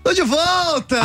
Tô de volta!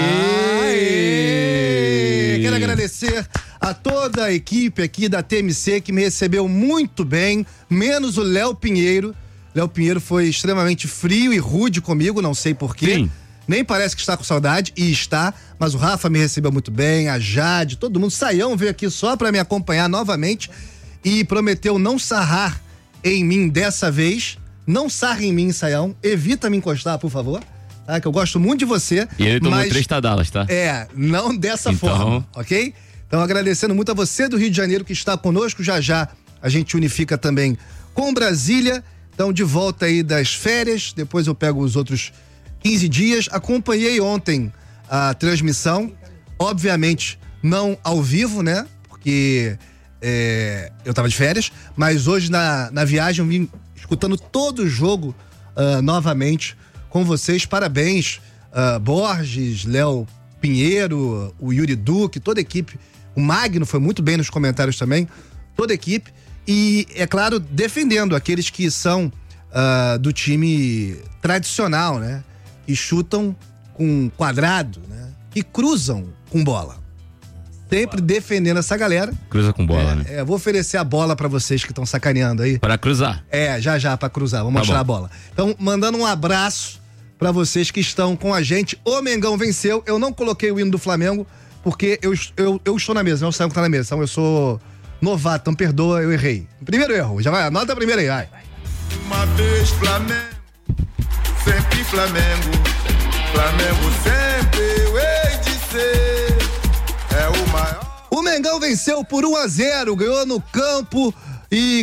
Aê! Quero agradecer a toda a equipe aqui da TMC que me recebeu muito bem, menos o Léo Pinheiro. Léo Pinheiro foi extremamente frio e rude comigo, não sei porquê. Sim. Nem parece que está com saudade, e está, mas o Rafa me recebeu muito bem, a Jade, todo mundo. Saião veio aqui só pra me acompanhar novamente e prometeu não sarrar em mim dessa vez. Não sarre em mim, Saião. Evita me encostar, por favor. Tá? Que eu gosto muito de você. E ele tomou 3 tadalas, tá? Não dessa forma, ok? Então, agradecendo muito a você do Rio de Janeiro que está conosco. Já já a gente unifica também com Brasília. Então, de volta aí das férias. Depois eu pego os outros 15 dias. Acompanhei ontem a transmissão. Obviamente, não ao vivo, né? Porque eu tava de férias. Mas hoje, na viagem, eu vim escutando todo o jogo novamente com vocês. Parabéns, Borges, Léo Pinheiro, o Yuri Duque, toda a equipe. O Magno foi muito bem nos comentários também. Toda a equipe. E, é claro, defendendo aqueles que são do time tradicional, né? E chutam com quadrado, né? E cruzam com bola. Sempre defendendo essa galera. Cruza com bola, né? Vou oferecer a bola pra vocês que estão sacaneando aí. Pra cruzar? Já pra cruzar. Vou mostrar a bola. Então, mandando um abraço pra vocês que estão com a gente. O Mengão venceu. Eu não coloquei o hino do Flamengo, porque eu estou na mesa, não é o Saião que tá na mesa. Então, eu sou novato, então perdoa, eu errei. Primeiro erro. Já vai, anota a primeira aí, vai. Uma vez Flamengo, sempre Flamengo. Flamengo sempre eu hei de ser. É o maior. O Mengão venceu por 1-0, ganhou no campo e